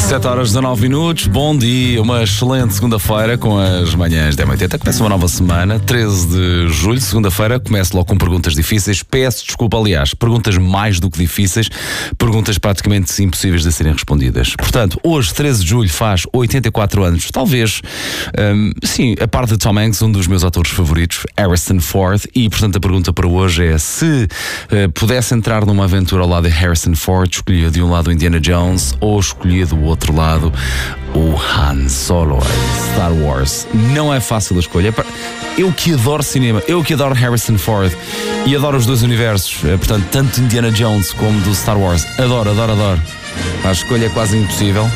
7h19. Bom dia, uma excelente segunda-feira com as manhãs da M80. Começa uma nova semana, 13 de julho, segunda-feira. Começo logo com perguntas difíceis. Peço desculpa, aliás, perguntas mais do que difíceis, perguntas praticamente impossíveis de serem respondidas. Portanto, hoje, 13 de julho, faz 84 anos. Talvez, sim, a par de Tom Hanks, um dos meus atores favoritos, Harrison Ford. E, portanto, a pergunta para hoje é: se pudesse entrar numa aventura ao lado de Harrison Ford, escolhia de um lado Indiana Jones ou escolhia do outro lado o Han Solo, Star Wars? Não é fácil a escolha. Eu que adoro cinema, eu que adoro Harrison Ford e adoro os dois universos, portanto, tanto Indiana Jones como do Star Wars. Adoro. A escolha é quase impossível.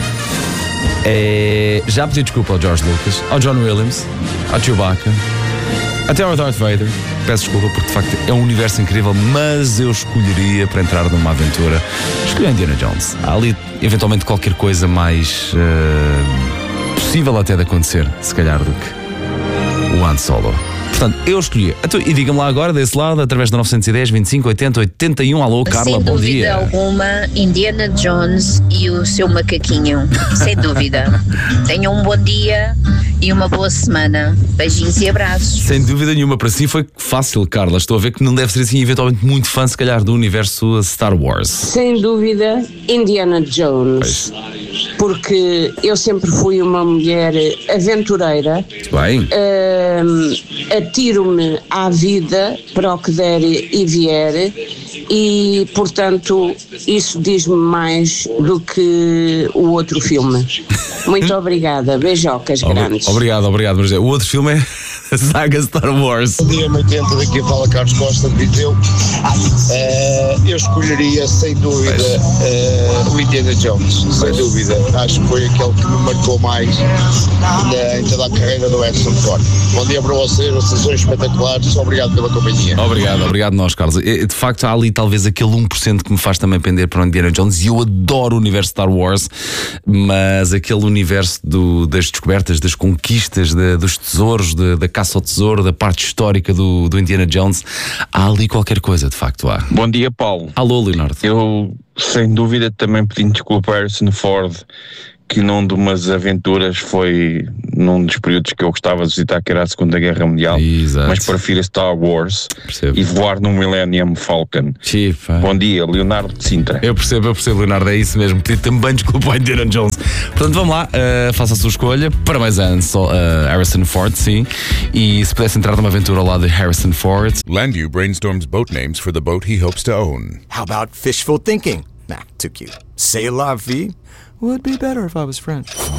Já pedi desculpa ao George Lucas, ao John Williams, ao Chewbacca, até ao Darth Vader. Peço desculpa porque de facto é um universo incrível, mas eu escolheria, para entrar numa aventura, escolher Indiana Jones. Há ali eventualmente qualquer coisa mais possível até de acontecer, se calhar, do que o Han Solo. Portanto, eu escolhi. E diga-me lá agora, desse lado, através de 910, 25, 80, 81. Alô, Carla, bom dia. Sem dúvida alguma, Indiana Jones e o seu macaquinho. Sem dúvida. Tenham um bom dia e uma boa semana. Beijinhos e abraços. Sem dúvida nenhuma, para si foi fácil, Carla. Estou a ver que não deve ser assim, eventualmente, muito fã, se calhar, do universo Star Wars. Sem dúvida, Indiana Jones. Pois. Porque eu sempre fui uma mulher aventureira. Bem. Atiro-me à vida para o que der e vier, e portanto isso diz-me mais do que o outro filme. Muito obrigada, beijocas grandes. Obrigado, Maria. O outro filme é a saga Star Wars. Bom dia, M80, daqui fala Carlos Costa de Viseu. Eu escolheria sem dúvida o Indiana Jones, sem dúvida. Acho que foi aquele que me marcou mais em toda a carreira do Harrison Ford. Bom dia para vocês são espetaculares, obrigado pela companhia. Obrigado nós, Carlos. De facto, há ali talvez aquele 1% que me faz também pender para o Indiana Jones, e eu adoro o universo Star Wars, mas aquele universo das descobertas, das conquistas, dos tesouros, da caça ao tesouro, da parte histórica do Indiana Jones, há ali qualquer coisa, de facto há. Bom dia, Paulo. Alô, Leonardo. Eu, sem dúvida, também pedindo desculpa a Harrison Ford, que num de umas aventuras foi num dos períodos que eu gostava de visitar, que era a Segunda Guerra Mundial. Exato. Mas prefiro Star Wars. Percebo. E voar num Millennium Falcon. Chifa. Bom dia, Leonardo de Sintra. Eu percebo, Leonardo, é isso mesmo. Pedi também desculpa ao Indiana Jones. Portanto, vamos lá, faça a sua escolha. Parabéns a Harrison Ford, sim. E se pudesse entrar numa aventura ao lado de Harrison Ford. Landu brainstorms boat names for the boat he hopes to own. How about fishful thinking? Nah, too cute. C'est la vie would be better if I was French.